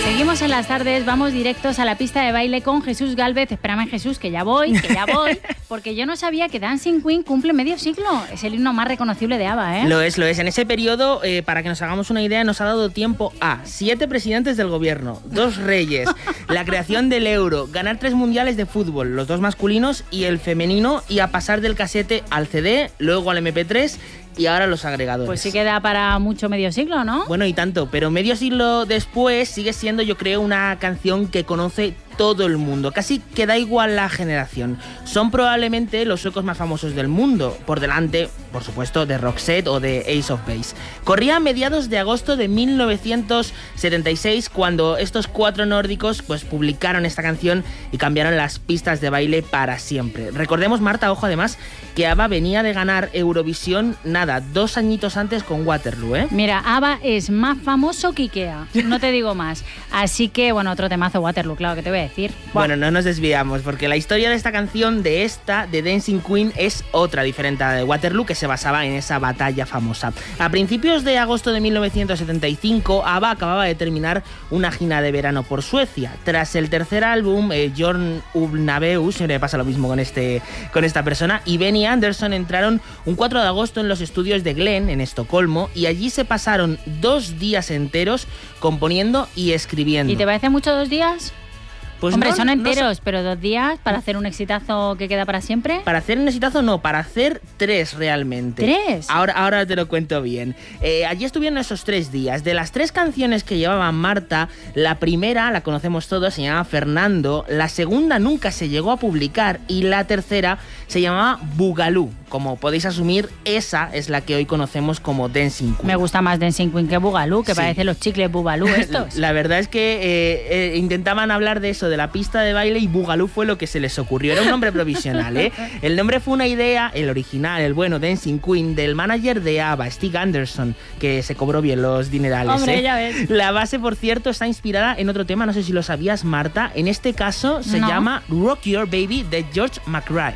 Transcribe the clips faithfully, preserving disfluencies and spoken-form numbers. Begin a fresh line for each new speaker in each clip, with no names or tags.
Seguimos en las tardes, vamos directos a la pista de baile con Jesús Gálvez. Espérame, Jesús, que ya voy, que ya voy, porque yo no sabía que Dancing Queen cumple medio siglo. Es el himno más reconocible de ABBA, ¿eh?
Lo es, lo es. En ese periodo, eh, para que nos hagamos una idea, nos ha dado tiempo a siete presidentes del gobierno, dos reyes, la creación del euro, ganar tres mundiales de fútbol, los dos masculinos y el femenino, y a pasar del casete al C D, luego al eme pe tres y ahora los agregadores.
Pues sí queda para mucho medio siglo, ¿no?
Bueno, y tanto, pero medio siglo después sigue siendo, yo creo, una canción que conoce todo el mundo, casi que da igual la generación. Son probablemente los suecos más famosos del mundo, por delante, por supuesto, de Roxette o de Ace of Base. Corría a mediados de agosto de mil novecientos setenta y seis cuando estos cuatro nórdicos pues publicaron esta canción y cambiaron las pistas de baile para siempre. Recordemos, Marta, ojo además, que ABBA venía de ganar Eurovisión, nada, dos añitos antes con Waterloo, ¿eh?
Mira, ABBA es más famoso que IKEA, no te digo más. Así que, bueno, otro temazo, Waterloo, claro que te voy a decir.
Bueno, no nos desviamos, porque la historia de esta canción, de esta, de Dancing Queen, es otra diferente a la de Waterloo, que se basaba en esa batalla famosa. A principios de agosto de mil novecientos setenta y cinco, ABBA acababa de terminar una gira de verano por Suecia. Tras el tercer álbum, eh, Jorn Ulvaeus, siempre me pasa lo mismo con, este, con esta persona, y Benny Andersson entraron un cuatro de agosto en los estudios de Glen, en Estocolmo, y allí se pasaron dos días enteros componiendo y escribiendo.
¿Y te parece mucho dos días?
Pues
Hombre,
no,
son enteros,
no so-
pero dos días para hacer un exitazo que queda para siempre.
Para hacer un exitazo no, para hacer tres realmente.
¿Tres?
Ahora, ahora te lo cuento bien. Eh, allí estuvieron esos tres días. De las tres canciones que llevaba Marta, la primera, la conocemos todos, se llamaba Fernando, la segunda nunca se llegó a publicar y la tercera se llamaba Boogaloo. Como podéis asumir, esa es la que hoy conocemos como Dancing Queen.
Me gusta más Dancing Queen que Boogaloo, que
Sí.
parece los chicles Boogaloo estos.
La verdad es que eh, eh, intentaban hablar de eso, de la pista de baile, y Boogaloo fue lo que se les ocurrió. Era un nombre provisional, ¿eh? El nombre fue una idea, el original, el bueno, Dancing Queen, del manager de ABBA, Stig Andersson, que se cobró bien los dinerales.
Hombre,
¿eh?
ya ves.
La base, por cierto, está inspirada en otro tema, no sé si lo sabías, Marta. En este caso se
No.
llama Rock Your Baby, de George McRae.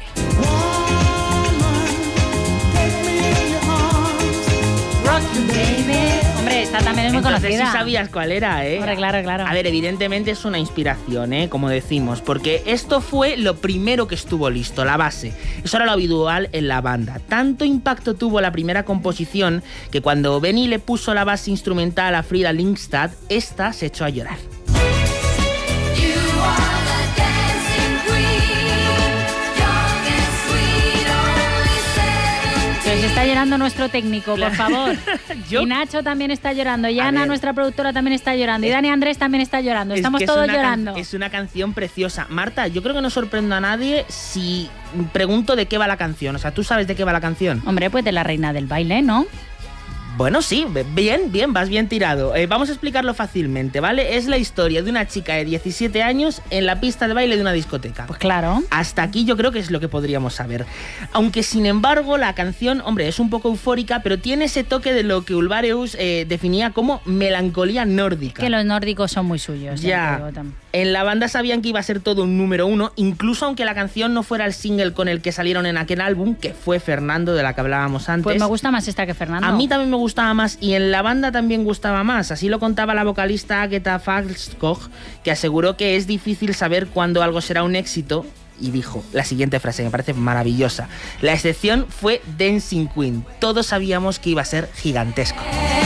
Hombre, esta también es muy
Entonces
conocida.
sí sabías cuál era, ¿eh?
Hombre, claro, claro.
A ver, evidentemente es una inspiración, ¿eh? Como decimos, porque esto fue lo primero que estuvo listo, la base. Eso era lo habitual en la banda. Tanto impacto tuvo la primera composición que cuando Benny le puso la base instrumental a Frida Lindstad, esta se echó a llorar.
Pues está llorando nuestro técnico, por favor.
Yo-
Y Nacho también está llorando. Y
A
Ana,
ver.
nuestra productora, también está llorando. Y Dani Andrés también está llorando.
Es
Estamos
que es
todos
una can-
llorando.
Es una canción preciosa. Marta, yo creo que no sorprendo a nadie si pregunto de qué va la canción. O sea, ¿tú sabes de qué va la canción?
Hombre, pues de la reina del baile, ¿no?
Bueno, sí, bien, bien, vas bien tirado. Eh, vamos a explicarlo fácilmente, ¿vale? Es la historia de una chica de diecisiete años en la pista de baile de una discoteca.
Pues claro.
Hasta aquí yo creo que es lo que podríamos saber. Aunque, sin embargo, la canción, hombre, es un poco eufórica, pero tiene ese toque de lo que Ulvaeus eh, definía como melancolía nórdica.
Que los nórdicos son muy suyos.
Ya.
te digo, tam-
En la banda sabían que iba a ser todo un número uno, incluso aunque la canción no fuera el single con el que salieron en aquel álbum, que fue Fernando, de la que hablábamos antes.
Pues me gusta más esta que Fernando.
A mí también me gustaba más y en la banda también gustaba más. Así lo contaba la vocalista Agneta Falskog, que aseguró que es difícil saber cuándo algo será un éxito. Y dijo la siguiente frase, que me parece maravillosa: la excepción fue Dancing Queen. Todos sabíamos que iba a ser gigantesco.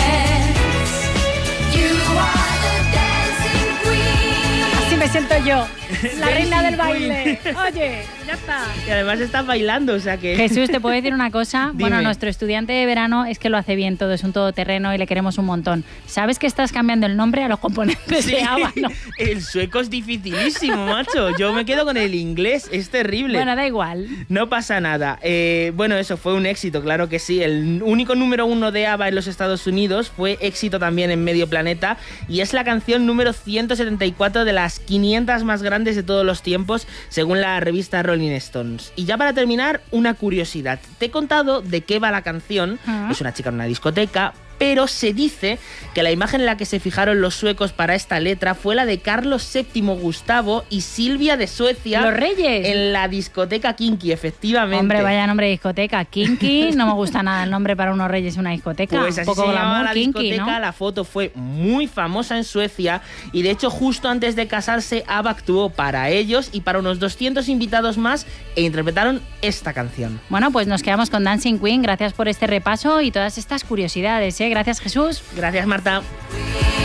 Así me siento yo, la reina del
Dancing
baile. Oye, ya está.
Y además estás bailando, o sea que...
Jesús, ¿te puedo decir una cosa?
Dime.
Bueno, nuestro estudiante de verano es que lo hace bien todo, es un todoterreno y le queremos un montón. ¿Sabes que estás cambiando el nombre a los componentes
Sí,
de ABBA, no?
el sueco es dificilísimo, macho. Yo me quedo con el inglés, es terrible.
Bueno, da igual.
No pasa nada. Eh, bueno, eso fue un éxito, claro que sí. El único número uno de ABBA en los Estados Unidos fue éxito también en medio planeta y es la canción número ciento setenta y cuatro de las quinientas más grandes de todos los tiempos, según la revista Rolling Stones. Y ya para terminar, una curiosidad. Te he contado de qué va la canción.
Ah.
Es una chica en una discoteca, pero se dice que la imagen en la que se fijaron los suecos para esta letra fue la de Carlos séptimo Gustavo y Silvia de Suecia.
¡Los Reyes!
En la discoteca Kinky, efectivamente.
Hombre, vaya nombre de discoteca. Kinky, no me gusta nada el nombre para unos reyes en una discoteca.
Pues así
un poco
se llamaba
glamour,
la
kinky,
discoteca,
¿no?
La foto fue muy famosa en Suecia y de hecho justo antes de casarse ABBA actuó para ellos y para unos doscientos invitados más e interpretaron esta canción.
Bueno, pues nos quedamos con Dancing Queen. Gracias por este repaso y todas estas curiosidades, ¿eh? Gracias, Jesús.
Gracias, Marta.